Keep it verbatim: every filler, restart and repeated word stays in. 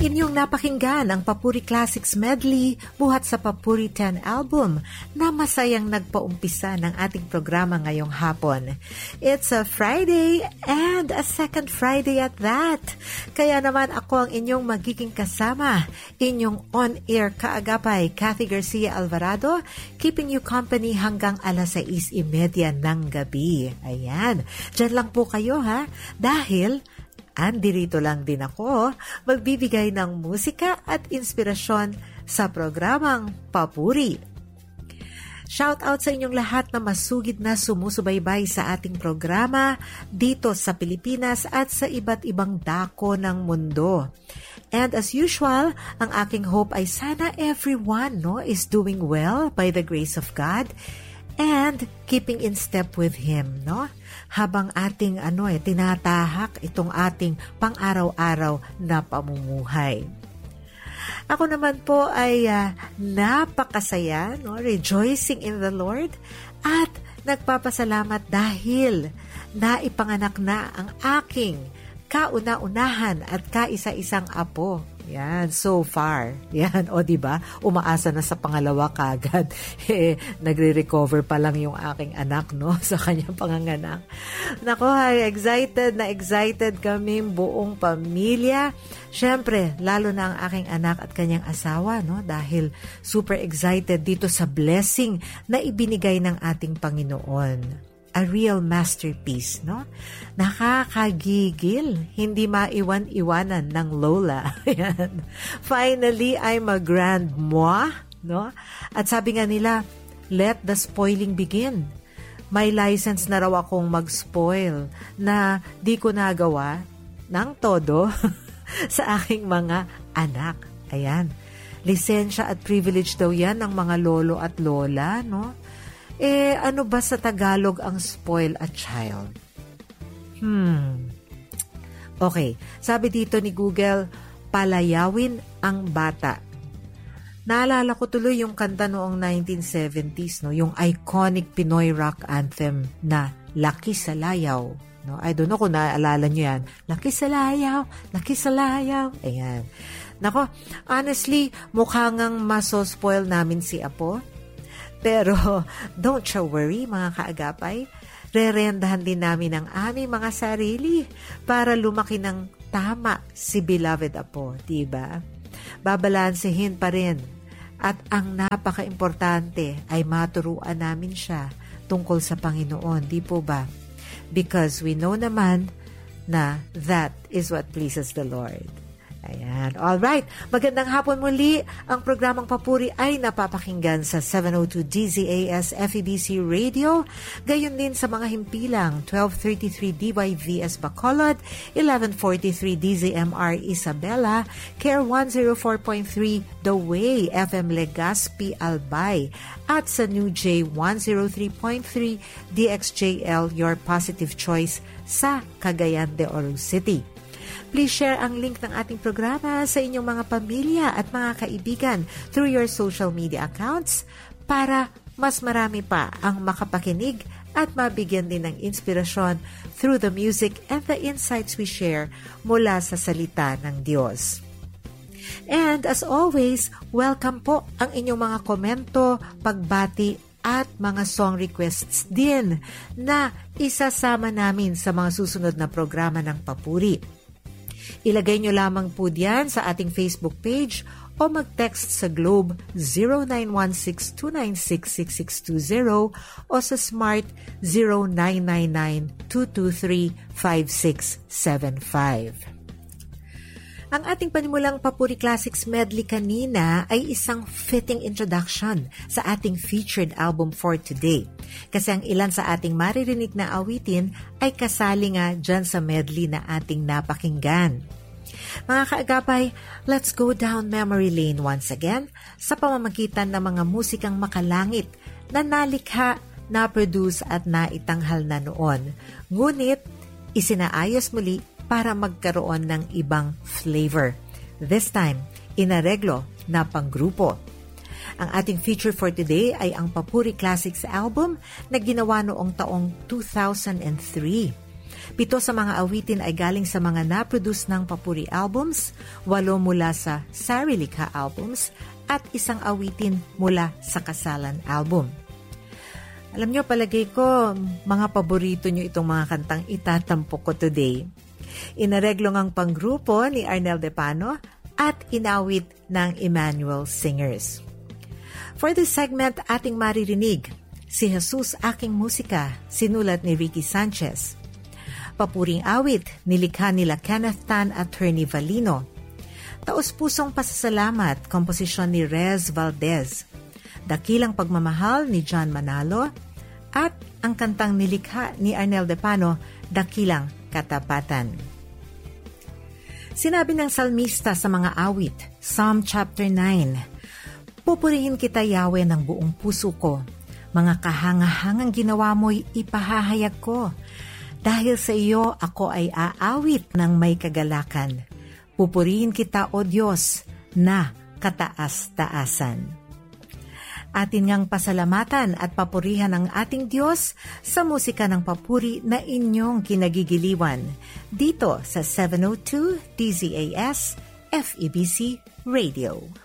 Inyong napakinggan ang Papuri Classics Medley buhat sa Papuri ten album na masayang nagpaumpisa ng ating programa ngayong hapon. It's a Friday and a second Friday at that. Kaya naman ako ang inyong magiging kasama, inyong on-air kaagapay, Cathy Garcia Alvarado, keeping you company hanggang alas sais imedya ng gabi. Ayan, dyan lang po kayo ha, dahil andirito lang din ako, magbibigay ng musika at inspirasyon sa programang Papuri. Shout out sa inyong lahat na masugid na sumusubaybay sa ating programa dito sa Pilipinas at sa iba't ibang dako ng mundo. And as usual, ang aking hope ay sana everyone no, is doing well by the grace of God and keeping in step with Him, no? Habang ating ano eh, tinatahak itong ating pang-araw-araw na pamumuhay. Ako naman po ay uh, napakasaya, no? Rejoicing in the Lord at nagpapasalamat dahil naipanganak na ang aking kauna-unahan at kaisa-isang apo. Yan, so far. Yan, o diba? Umaasa na sa pangalawa kagad. Eh, nagre-recover pa lang yung aking anak, no? Sa kanyang panganganak. Nako, ay, excited na excited kami buong pamilya. Siyempre, lalo na ang aking anak at kanyang asawa, no? Dahil super excited dito sa blessing na ibinigay ng ating Panginoon. A real masterpiece, no? Nakakagigil, hindi maiwan-iwanan ng lola. Finally, I'm a grandma, no? At sabi nga nila, let the spoiling begin. May license na raw akong mag-spoil na di ko nagawa ng todo sa aking mga anak. Ayan. Lisensya at privilege daw yan ng mga lolo at lola, no? Eh, ano ba sa Tagalog ang spoil a child? Hmm. Okay. Sabi dito ni Google, palayawin ang bata. Naalala ko tuloy yung kanta noong nineteen seventies, no? Yung iconic Pinoy rock anthem na Laki sa Layaw. No? I don't know kung naaalala nyo yan. Laki sa Layaw, Laki sa Layaw. Ayan. Nako, honestly, mukhang ang masospoil namin si Apo. Pero don't you worry mga kaagapay, rerendahan din namin ang aming mga sarili para lumaki ng tama si beloved Apo, diba? Babalansehin pa rin at ang napaka-importante ay maturuan namin siya tungkol sa Panginoon, di po ba? Because we know naman na that is what pleases the Lord. Ayan. Alright. Magandang hapon muli. Ang programang Papuri ay napapakinggan sa seven oh two D Z A S F E B C Radio. Gayon din sa mga himpilang twelve thirty-three D Y V S Bacolod, eleven forty-three D Z M R Isabela, K R one oh four point three The Way F M Legazpi Albay, at sa New J one oh three point three D X J L Your Positive Choice sa Cagayan de Oro City. Please share ang link ng ating programa sa inyong mga pamilya at mga kaibigan through your social media accounts para mas marami pa ang makapakinig at mabigyan din ng inspirasyon through the music and the insights we share mula sa salita ng Diyos. And as always, welcome po ang inyong mga komento, pagbati at mga song requests din na isasama namin sa mga susunod na programa ng Papuri. Ilagay nyo lamang po diyan sa ating Facebook page o mag-text sa Globe zero nine one six two nine six six six two zero o sa Smart zero nine nine nine two two three five six seven five. Ang ating panimulang Papuri Classics Medley kanina ay isang fitting introduction sa ating featured album for today. Kasi ang ilan sa ating maririnig na awitin ay kasali nga dyan sa medley na ating napakinggan. Mga kaagapay, let's go down memory lane once again sa pamamagitan ng mga musikang makalangit na nalikha, na-produce at naitanghal na noon. Ngunit, isinaayos muli para magkaroon ng ibang flavor. This time, inareglo na panggrupo. Ang ating feature for today ay ang Papuri Classics album na ginawa noong taong two thousand three. Pito sa mga awitin ay galing sa mga na-produce ng Papuri albums, walo mula sa Sarilikha albums, at isang awitin mula sa Kasalan album. Alam nyo, palagay ko, mga paborito nyo itong mga kantang itatampok ko today. Inareglo ngang panggrupo ni Arnel Depano at inawit ng Emmanuel Singers. For this segment, ating maririnig si Jesus Aking Musika, sinulat ni Ricky Sanchez. Papuring awit, nilikha nila Kenneth Tan at Hernie Valino. Taos-pusong pasasalamat, komposisyon ni Rez Valdez. Dakilang pagmamahal ni John Manalo. At ang kantang nilikha ni Arnel Depano, Dakilang Katapatan. Sinabi ng salmista sa mga awit, Psalm chapter nine, Pupurihin kita, Yahweh, ng buong puso ko. Mga kahangahangang ginawa mo'y ipahahayag ko. Dahil sa iyo, ako ay aawit ng may kagalakan. Pupurihin kita, O Diyos, na kataas-taasan. Atin ngang pasalamatan at papurihan ang ating Diyos sa musika ng papuri na inyong kinagigiliwan dito sa seven oh two D Z A S F E B C Radio.